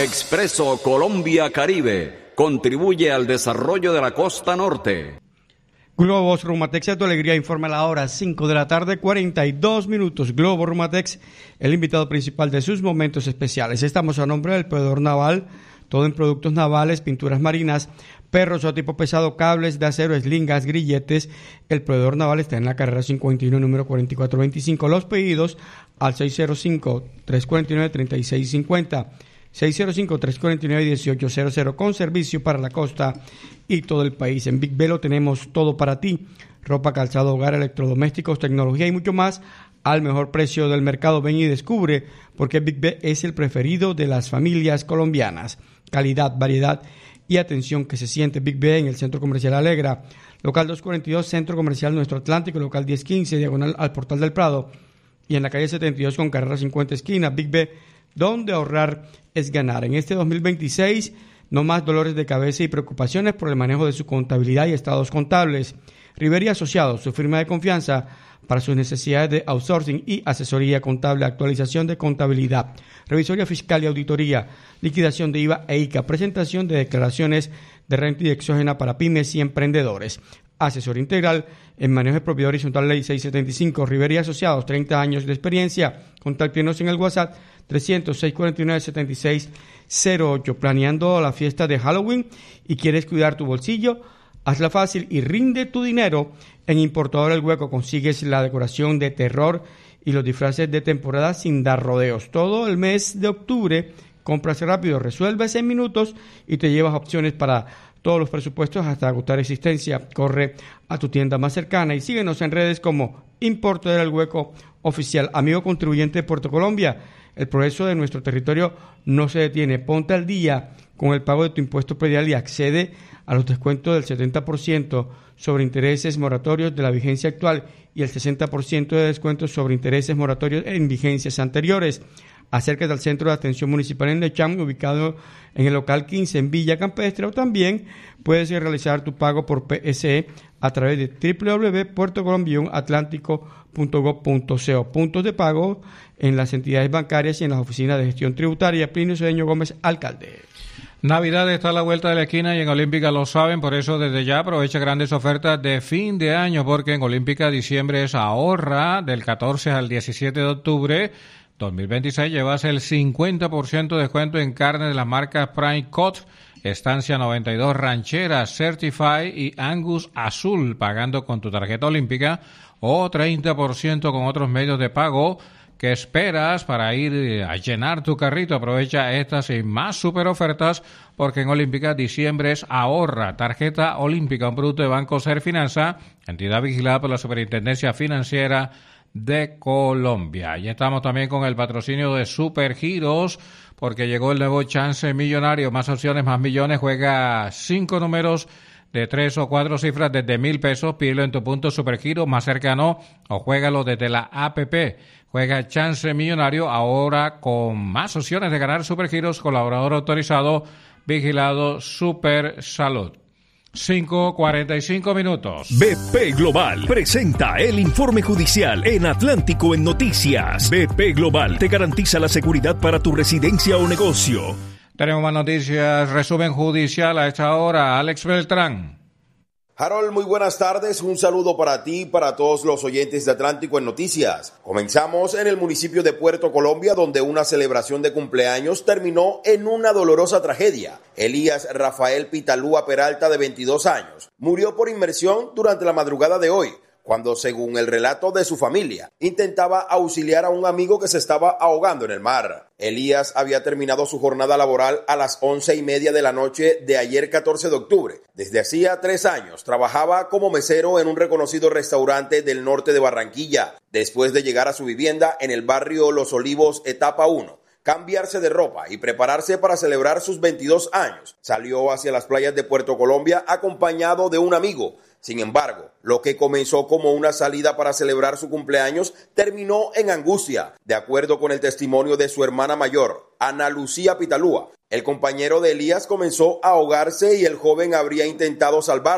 Expreso Colombia Caribe. Contribuye al desarrollo de la costa norte. Globos Rumatex, a tu alegría, informa la hora 5 de la tarde, 42 minutos. Globo Rumatex, el invitado principal de sus momentos especiales. Estamos a nombre del proveedor naval, todo en productos navales, pinturas marinas, perros o tipo pesado, cables de acero, eslingas, grilletes. El proveedor naval está en la carrera 51, número 4425. Los pedidos al 605-349-3650. 605-349-1800, con servicio para la costa y todo el país. En Big Velo tenemos todo para ti: ropa, calzado, hogar, electrodomésticos, tecnología y mucho más al mejor precio del mercado. Ven y descubre por qué Big B es el preferido de las familias colombianas. Calidad, variedad y atención que se siente. Big B en el Centro Comercial Alegra, local 242, Centro Comercial Nuestro Atlántico, local 1015, diagonal al Portal del Prado, y en la calle 72 con carrera 50 esquina. Big B, donde ahorrar es ganar. En este 2026, no más dolores de cabeza y preocupaciones por el manejo de su contabilidad y estados contables. Rivera Asociados, su firma de confianza para sus necesidades de outsourcing y asesoría contable, actualización de contabilidad, revisoría fiscal y auditoría, liquidación de IVA e ICA, presentación de declaraciones de renta y exógena para pymes y emprendedores. Asesor integral en manejo de propiedad horizontal, ley 675. Rivera Asociados, 30 años de experiencia. Contáctenos en el WhatsApp 300-649-7608. Planeando la fiesta de Halloween y quieres cuidar tu bolsillo, hazla fácil y rinde tu dinero. En Importador El Hueco consigues la decoración de terror y los disfraces de temporada sin dar rodeos. Todo el mes de octubre, compras rápido, resuelves en minutos y te llevas opciones para todos los presupuestos hasta agotar existencia. Corre a tu tienda más cercana y síguenos en redes como Importador El Hueco Oficial. Amigo contribuyente de Puerto Colombia, el progreso de nuestro territorio no se detiene. Ponte al día con el pago de tu impuesto predial y accede a los descuentos del 70% sobre intereses moratorios de la vigencia actual y el 60% de descuentos sobre intereses moratorios en vigencias anteriores. Acércate al Centro de Atención Municipal en Lecham, ubicado en el local 15 en Villa Campestre, o también puedes realizar tu pago por PSE a través de www.puertocolombianatlántico.gov.co. Puntos de pago en las entidades bancarias y en las oficinas de gestión tributaria. Plinio Cedeño Gómez, alcalde. Navidad está a la vuelta de la esquina y en Olímpica lo saben, por eso desde ya aprovecha grandes ofertas de fin de año, porque en Olímpica diciembre es ahorra. Del 14 al 17 de octubre 2026 llevas el 50% de descuento en carne de las marcas Prime Cut, Estancia 92, Ranchera, Certify y Angus Azul, pagando con tu tarjeta olímpica, o 30% con otros medios de pago. ¿Qué esperas para ir a llenar tu carrito? Aprovecha estas y más super ofertas, porque en Olímpica diciembre es ahorra. Tarjeta olímpica, un producto de Banco Serfinanza, entidad vigilada por la Superintendencia Financiera de Colombia. Y estamos también con el patrocinio de Supergiros, porque llegó el nuevo chance millonario. Más opciones, más millones. Juega 5 números de 3 o 4 cifras desde 1,000 pesos. Pídelo en tu punto Supergiro más cercano o juégalo desde la APP. Juega Chance Millonario ahora con más opciones de ganar. Supergiros, colaborador autorizado, vigilado Super Salud. 5:45 minutos. BP Global presenta el informe judicial en Atlántico en Noticias. BP Global te garantiza la seguridad para tu residencia o negocio. Tenemos más noticias. Resumen judicial a esta hora. Alex Beltrán. Harold, muy buenas tardes. Un saludo para ti y para todos los oyentes de Atlántico en Noticias. Comenzamos en el municipio de Puerto Colombia, donde una celebración de cumpleaños terminó en una dolorosa tragedia. Elías Rafael Pitalúa Peralta, de 22 años, murió por inmersión durante la madrugada de hoy, cuando, según el relato de su familia, intentaba auxiliar a un amigo que se estaba ahogando en el mar. Elías había terminado su jornada laboral a las 11:30 de la noche de ayer 14 de octubre. Desde hacía 3 años trabajaba como mesero en un reconocido restaurante del norte de Barranquilla. Después de llegar a su vivienda en el barrio Los Olivos, etapa 1, cambiarse de ropa y prepararse para celebrar sus 22 años, salió hacia las playas de Puerto Colombia acompañado de un amigo. Sin embargo, lo que comenzó como una salida para celebrar su cumpleaños terminó en angustia. De acuerdo con el testimonio de su hermana mayor, Ana Lucía Pitalúa, el compañero de Elías comenzó a ahogarse y el joven habría intentado salvarlo,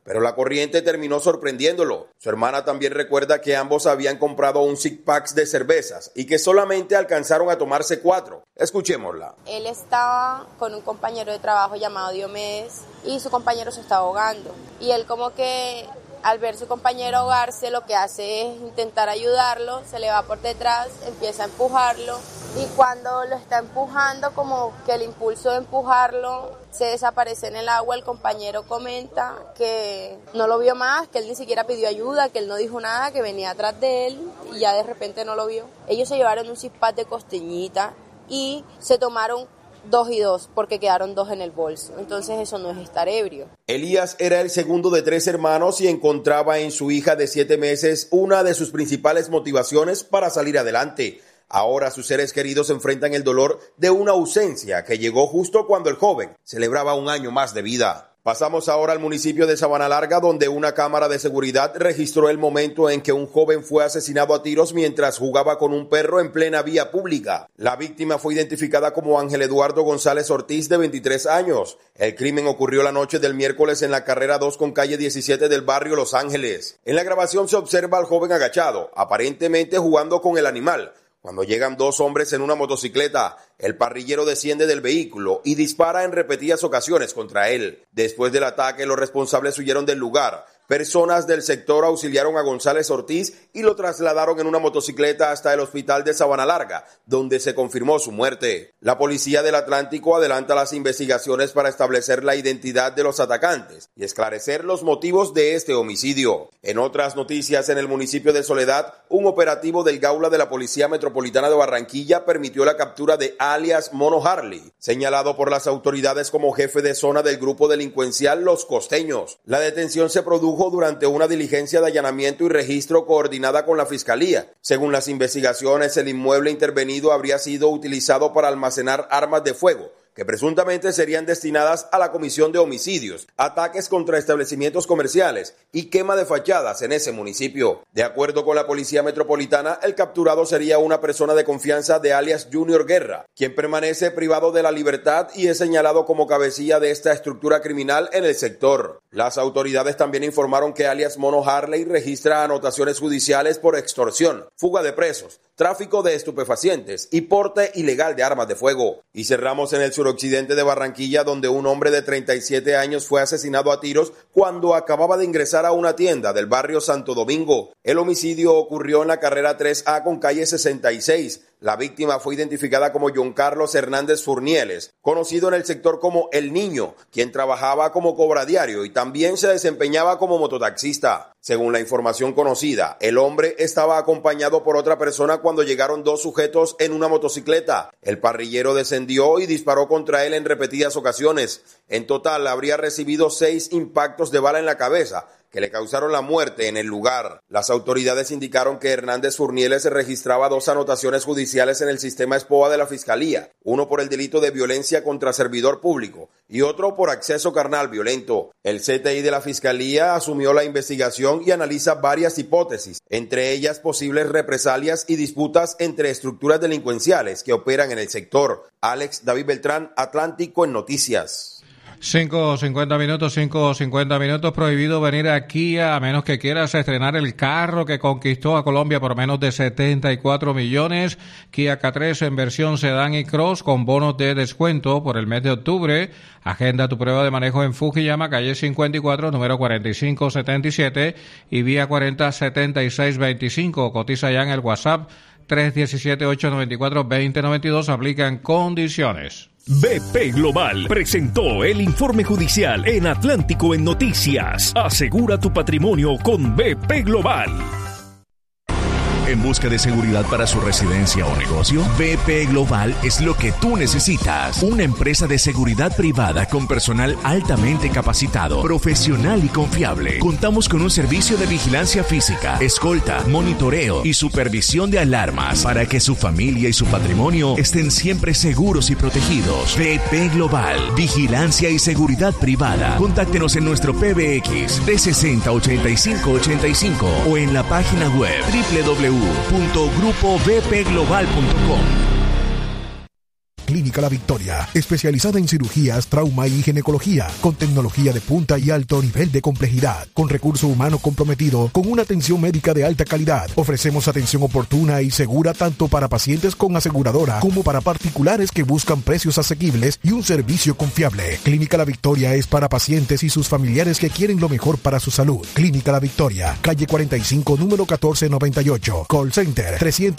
pero la corriente terminó sorprendiéndolo. Su hermana también recuerda que ambos habían comprado un six-pack de cervezas y que solamente alcanzaron a tomarse 4. Escuchémosla. Él estaba con un compañero de trabajo llamado Diomedes y su compañero se está ahogando. Y él como que al ver su compañero ahogarse lo que hace es intentar ayudarlo, se le va por detrás, empieza a empujarlo y cuando lo está empujando como que el impulso de empujarlo se desaparece en el agua. El compañero comenta que no lo vio más, que él ni siquiera pidió ayuda, que él no dijo nada, que venía atrás de él y ya de repente no lo vio. Ellos se llevaron un six-pack de costeñita y se tomaron 2 y 2 porque quedaron 2 en el bolso. Entonces eso no es estar ebrio. Elías era el segundo de 3 hermanos y encontraba en su hija de 7 meses una de sus principales motivaciones para salir adelante. Ahora sus seres queridos enfrentan el dolor de una ausencia que llegó justo cuando el joven celebraba 1 año más de vida. Pasamos ahora al municipio de Sabana Larga, donde una cámara de seguridad registró el momento en que un joven fue asesinado a tiros mientras jugaba con un perro en plena vía pública. La víctima fue identificada como Ángel Eduardo González Ortiz, de 23 años. El crimen ocurrió la noche del miércoles en la carrera 2 con calle 17 del barrio Los Ángeles. En la grabación se observa al joven agachado, aparentemente jugando con el animal. Cuando llegan 2 hombres en una motocicleta, el parrillero desciende del vehículo y dispara en repetidas ocasiones contra él. Después del ataque, los responsables huyeron del lugar. Personas del sector auxiliaron a González Ortiz y lo trasladaron en una motocicleta hasta el hospital de Sabana Larga, donde se confirmó su muerte. La policía del Atlántico adelanta las investigaciones para establecer la identidad de los atacantes y esclarecer los motivos de este homicidio. En otras noticias, en el municipio de Soledad, un operativo del Gaula de la Policía Metropolitana de Barranquilla permitió la captura de alias Mono Harley, señalado por las autoridades como jefe de zona del grupo delincuencial Los Costeños. La detención se produjo durante una diligencia de allanamiento y registro coordinada con la Fiscalía. Según las investigaciones, el inmueble intervenido habría sido utilizado para almacenar armas de fuego, que presuntamente serían destinadas a la comisión de homicidios, ataques contra establecimientos comerciales y quema de fachadas en ese municipio. De acuerdo con la Policía Metropolitana, el capturado sería una persona de confianza de alias Junior Guerra, quien permanece privado de la libertad y es señalado como cabecilla de esta estructura criminal en el sector. Las autoridades también informaron que alias Mono Harley registra anotaciones judiciales por extorsión, fuga de presos, tráfico de estupefacientes y porte ilegal de armas de fuego. Y cerramos en el suroccidente de Barranquilla, donde un hombre de 37 años fue asesinado a tiros cuando acababa de ingresar a una tienda del barrio Santo Domingo. El homicidio ocurrió en la carrera 3A con calle 66. La víctima fue identificada como John Carlos Hernández Furnieles, conocido en el sector como El Niño, quien trabajaba como cobradiario y también se desempeñaba como mototaxista. Según la información conocida, el hombre estaba acompañado por otra persona cuando llegaron 2 sujetos en una motocicleta. El parrillero descendió y disparó contra él en repetidas ocasiones. En total, habría recibido 6 impactos de bala en la cabeza, que le causaron la muerte en el lugar. Las autoridades indicaron que Hernández Furnieles registraba 2 anotaciones judiciales en el sistema SPOA de la Fiscalía, uno por el delito de violencia contra servidor público y otro por acceso carnal violento. El CTI de la Fiscalía asumió la investigación y analiza varias hipótesis, entre ellas posibles represalias y disputas entre estructuras delincuenciales que operan en el sector. Alex David Beltrán, Atlántico en Noticias. 5:50 minutos, prohibido venir aquí a menos que quieras estrenar el carro que conquistó a Colombia por menos de 74 millones. Kia K3 en versión sedán y cross con bonos de descuento por el mes de octubre. Agenda tu prueba de manejo en Fujiyama, calle 54, número 4577 y vía 407625. Cotiza ya en el WhatsApp 317-894-2092. Aplican condiciones. BP Global presentó el informe judicial en Atlántico en Noticias. Asegura tu patrimonio con BP Global. ¿En busca de seguridad para su residencia o negocio? BP Global es lo que tú necesitas. Una empresa de seguridad privada con personal altamente capacitado, profesional y confiable. Contamos con un servicio de vigilancia física, escolta, monitoreo y supervisión de alarmas para que su familia y su patrimonio estén siempre seguros y protegidos. BP Global, vigilancia y seguridad privada. Contáctenos en nuestro PBX 360-8585 o en la página web www.grupobpglobal.com. Clínica La Victoria, especializada en cirugías, trauma y ginecología, con tecnología de punta y alto nivel de complejidad, con recurso humano comprometido, con una atención médica de alta calidad. Ofrecemos atención oportuna y segura tanto para pacientes con aseguradora como para particulares que buscan precios asequibles y un servicio confiable. Clínica La Victoria es para pacientes y sus familiares que quieren lo mejor para su salud. Clínica La Victoria, calle 45, número 1498. Call Center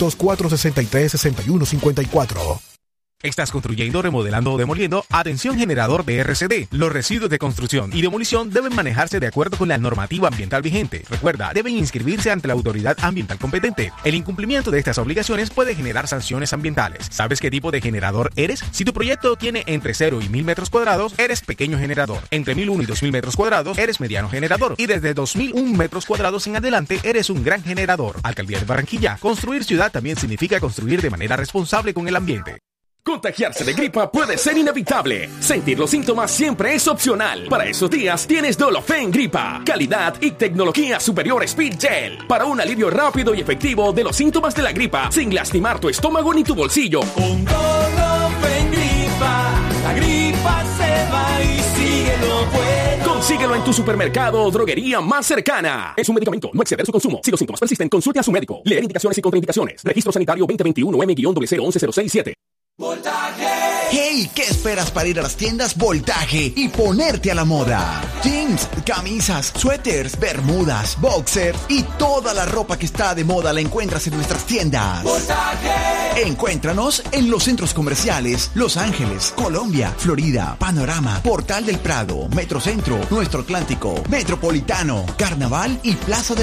300-463-6154. ¿Estás construyendo, remodelando o demoliendo? Atención generador de RCD. Los residuos de construcción y demolición deben manejarse de acuerdo con la normativa ambiental vigente. Recuerda, deben inscribirse ante la autoridad ambiental competente. El incumplimiento de estas obligaciones puede generar sanciones ambientales. ¿Sabes qué tipo de generador eres? Si tu proyecto tiene entre 0 y 1000 metros cuadrados, eres pequeño generador. Entre 1001 y 2000 metros cuadrados, eres mediano generador. Y desde 2001 metros cuadrados en adelante, eres un gran generador. Alcaldía de Barranquilla. Construir ciudad también significa construir de manera responsable con el ambiente. Contagiarse de gripa puede ser inevitable. Sentir los síntomas siempre es opcional. Para esos días tienes Dolofen Gripa. Calidad y tecnología superior Speed Gel. Para un alivio rápido y efectivo de los síntomas de la gripa, sin lastimar tu estómago ni tu bolsillo. Con Dolofen Gripa, la gripa se va y sigue lo bueno. Consíguelo en tu supermercado o droguería más cercana. Es un medicamento, no exceder su consumo. Si los síntomas persisten, consulte a su médico. Leer indicaciones y contraindicaciones. Registro Sanitario 2021 M-0011067. ¡Voltaje! ¡Hey! ¿Qué esperas para ir a las tiendas Voltaje y ponerte a la moda? Jeans, camisas, suéteres, bermudas, boxers y toda la ropa que está de moda la encuentras en nuestras tiendas. ¡Voltaje! Encuéntranos en los centros comerciales Los Ángeles, Colombia, Florida, Panorama, Portal del Prado, Metrocentro, Nuestro Atlántico, Metropolitano, Carnaval y Plaza del